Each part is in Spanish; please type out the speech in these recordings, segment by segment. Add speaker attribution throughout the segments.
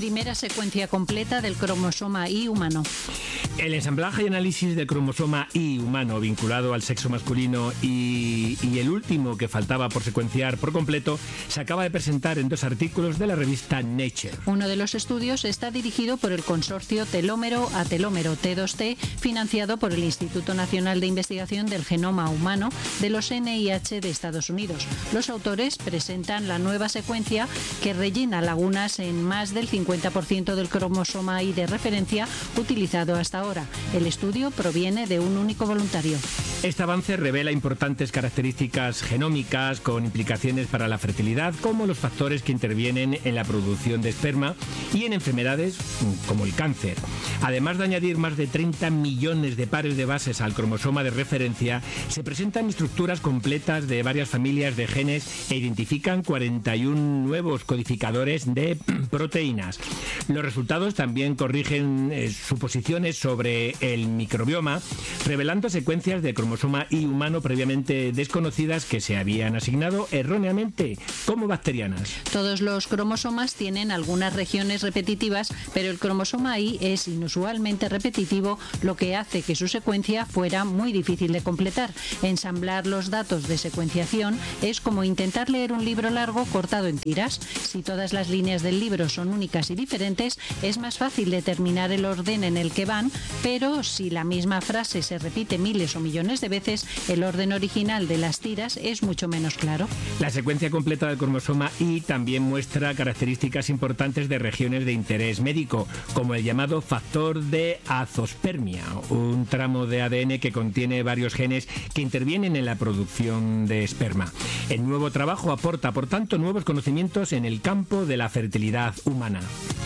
Speaker 1: Primera secuencia completa del cromosoma Y humano.
Speaker 2: El ensamblaje y análisis del cromosoma Y humano vinculado al sexo masculino y el último que faltaba por secuenciar por completo se acaba de presentar en 2 artículos de la revista Nature.
Speaker 1: Uno de los estudios está dirigido por el consorcio Telómero a Telómero T2T, financiado por el Instituto Nacional de Investigación del Genoma Humano de los NIH de Estados Unidos. Los autores presentan la nueva secuencia que rellena lagunas en más del 50% del cromosoma Y de referencia utilizado hasta ahora. El estudio proviene de un único voluntario.
Speaker 2: Este avance revela importantes características genómicas con implicaciones para la fertilidad, como los factores que intervienen en la producción de esperma y en enfermedades como el cáncer. Además de añadir más de 30 millones de pares de bases al cromosoma de referencia, se presentan estructuras completas de varias familias de genes e identifican 41 nuevos codificadores de proteínas. Los resultados también corrigen suposiciones sobre el microbioma, revelando secuencias de cromosoma Y humano previamente desconocidas que se habían asignado erróneamente como bacterianas.
Speaker 1: Todos los cromosomas tienen algunas regiones repetitivas, pero el cromosoma Y es inusualmente repetitivo, lo que hace que su secuencia fuera muy difícil de completar. Ensamblar los datos de secuenciación es como intentar leer un libro largo cortado en tiras. Si todas las líneas del libro son únicas y diferentes, es más fácil determinar el orden en el que van, pero si la misma frase se repite miles o millones de veces, el orden original de las tiras es mucho menos claro.
Speaker 2: La secuencia completa del cromosoma Y también muestra características importantes de regiones de interés médico, como el llamado factor de azospermia, un tramo de ADN que contiene varios genes que intervienen en la producción de esperma. El nuevo trabajo aporta, por tanto, nuevos conocimientos en el campo de la fertilidad humana.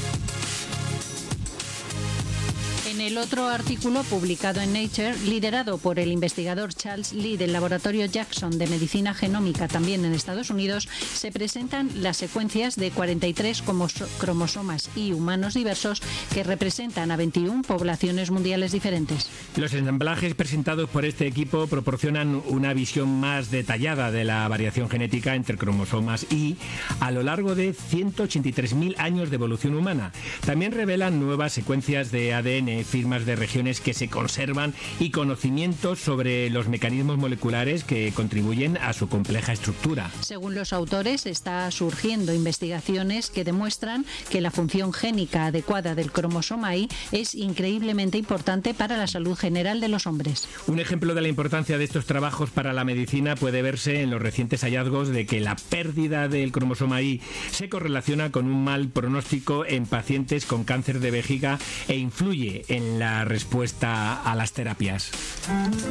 Speaker 1: En el otro artículo publicado en Nature, liderado por el investigador Charles Lee del laboratorio Jackson de Medicina Genómica también en Estados Unidos, se presentan las secuencias de 43 cromosomas Y humanos diversos que representan a 21 poblaciones mundiales diferentes.
Speaker 2: Los ensamblajes presentados por este equipo proporcionan una visión más detallada de la variación genética entre cromosomas Y a lo largo de 183.000 años de evolución humana. También revelan nuevas secuencias de ADN, firmas de regiones que se conservan y conocimientos sobre los mecanismos moleculares que contribuyen a su compleja estructura.
Speaker 1: Según los autores, está surgiendo investigaciones que demuestran que la función génica adecuada del cromosoma Y es increíblemente importante para la salud general de los hombres.
Speaker 2: Un ejemplo de la importancia de estos trabajos para la medicina puede verse en los recientes hallazgos de que la pérdida del cromosoma Y se correlaciona con un mal pronóstico en pacientes con cáncer de vejiga e influye en la respuesta a las terapias.